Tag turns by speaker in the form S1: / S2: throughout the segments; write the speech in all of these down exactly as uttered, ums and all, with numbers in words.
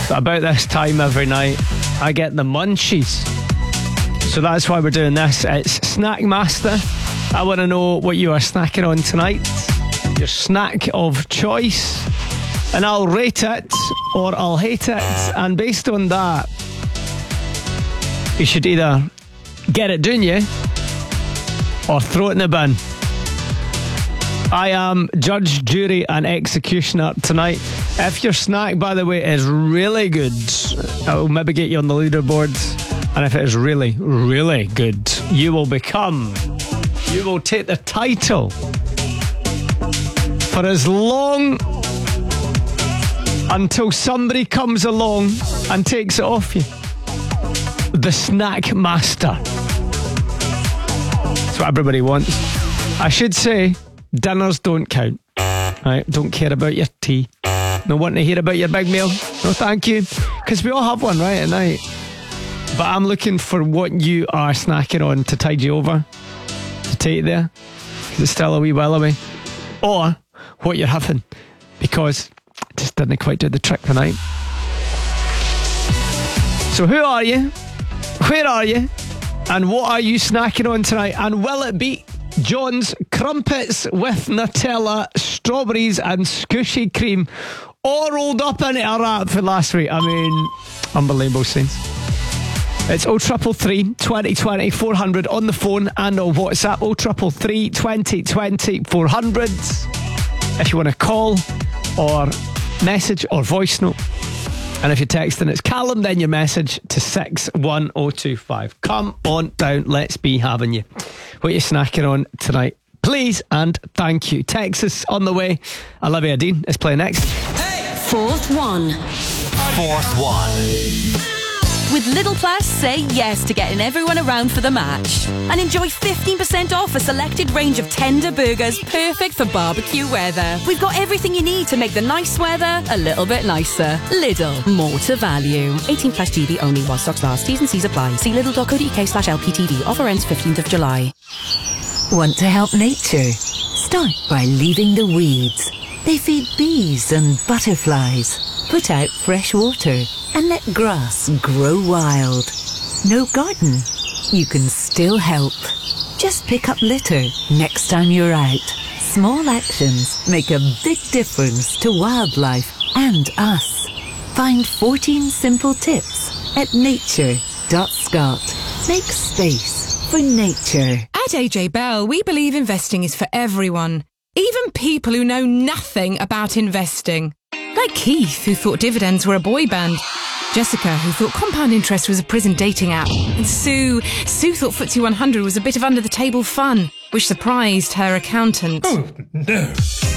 S1: But about this time every night, I get the munchies. So that's why we're doing this. It's Snack Master. I want to know what you are snacking on tonight. Your snack of choice. And I'll rate it or I'll hate it. And based on that, you should either get it, don't you? Or throw it in the bin. I am judge, jury and executioner tonight. If your snack, by the way, is really good, I will maybe get you on the leaderboards. And if it is really, really good, you will become, you will take the title for as long until somebody comes along and takes it off you. The Snack Master. That's what everybody wants. I should say, dinners don't count. Right? Don't care about your tea. No wanting to hear about your big meal. No thank you. Because we all have one, right, at night. But I'm looking for what you are snacking on to tide you over. To take there. Because it's still a wee while away. Or what you're having. Because it just didn't quite do the trick tonight. So who are you? Where are you? And what are you snacking on tonight? And will it be John's crumpets with Nutella, strawberries and squishy cream, all rolled up into a wrap for last week? I mean, unbelievable scenes. It's oh triple three, twenty twenty, four hundred on the phone and on WhatsApp. oh triple three, twenty twenty, four hundred. If you want to call or message or voice note. And if you're texting, it's Callum, then your message to six one oh two five. Come on down, let's be having you. What are you snacking on tonight? Please and thank you. Texas on the way. Olivia Dean is playing next.
S2: Hey! Fourth one.
S3: Fourth one.
S2: With Lidl Plus, say yes to getting everyone around for the match. And enjoy fifteen percent off a selected range of tender burgers perfect for barbecue weather. We've got everything you need to make the nice weather a little bit nicer. Lidl, more to value. eighteen plus G B only while stocks last. T's and C's apply. See lidl.co.uk slash LPTV. Offer ends fifteenth of July.
S4: Want to help nature? Start by leaving the weeds. They feed bees and butterflies. Put out fresh water and let grass grow wild. No garden? You can still help. Just pick up litter next time you're out. Small actions make a big difference to wildlife and us. Find fourteen simple tips at nature dot scot. Make space for nature.
S5: At A J Bell, we believe investing is for everyone, even people who know nothing about investing. Like Keith, who thought dividends were a boy band. Jessica, who thought compound interest was a prison dating app. And Sue, Sue thought F T S E one hundred was a bit of under-the-table fun, which surprised her accountant.
S6: Oh, no.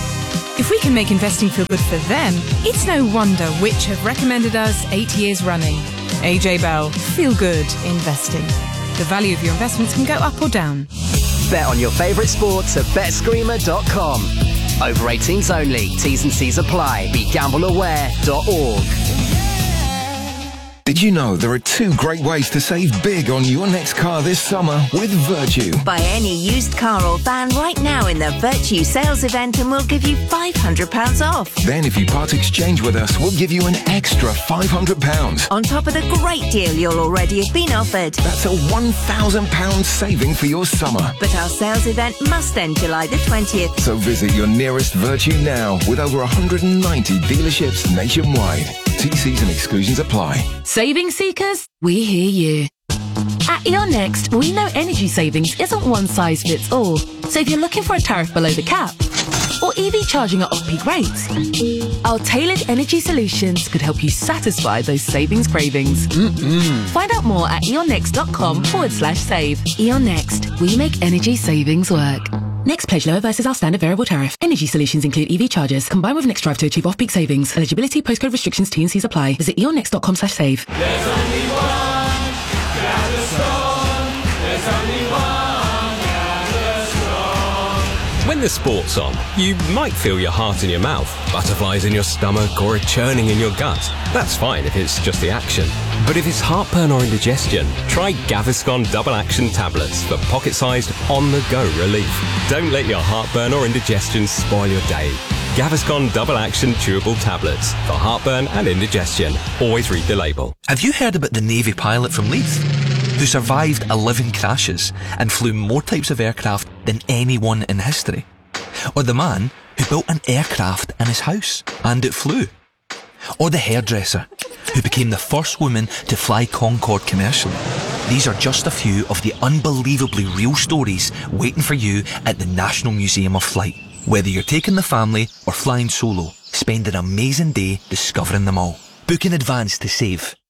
S5: If we can make investing feel good for them, it's no wonder which have recommended us eight years running. A J Bell, feel good investing. The value of your investments can go up or down.
S3: Bet on your favourite sports at bet screamer dot com. Over eighteens only. T's and C's apply. Be gamble aware dot org.
S7: Did you know there are two great ways to save big on your next car this summer with Virtue?
S8: Buy any used car or van right now in the Virtue sales event and we'll give you five hundred pounds off.
S7: Then if you part exchange with us, we'll give you an extra five hundred pounds.
S8: On top of the great deal you'll already have been offered.
S7: That's a one thousand pounds saving for your summer.
S8: But our sales event must end July the twentieth.
S7: So visit your nearest Virtue now with over one hundred ninety dealerships nationwide. T Cs and exclusions apply.
S4: Saving seekers, we hear you. At E O N Next, we know energy savings isn't one size fits all. So if you're looking for a tariff below the cap, or E V charging at off-peak rates, our tailored energy solutions could help you satisfy those savings cravings. Mm-mm. Find out more at eonnext.com forward slash save. E O N Next, we make energy savings work. Next pledge lower versus our standard variable tariff. Energy solutions include E V charges. Combine with Next Drive to achieve off-peak savings. Eligibility, postcode restrictions, T and C's apply. Visit eonnext.com slash save.
S6: There's only one Gatherstone. There's only one Gatherstone.
S9: When the sport's on, you might feel your heart in your mouth, butterflies in your stomach, or a churning in your gut. That's fine if it's just the action. But if it's heartburn or indigestion, try Gaviscon Double Action Tablets for pocket-sized, on-the-go relief. Don't let your heartburn or indigestion spoil your day. Gaviscon Double Action Chewable Tablets for heartburn and indigestion. Always read the label.
S10: Have you heard about the Navy pilot from Leith who survived eleven crashes and flew more types of aircraft than anyone in history? Or the man who built an aircraft in his house and it flew? Or the hairdresser who became the first woman to fly Concorde commercially? These are just a few of the unbelievably real stories waiting for you at the National Museum of Flight. Whether you're taking the family or flying solo, spend an amazing day discovering them all. Book in advance to save.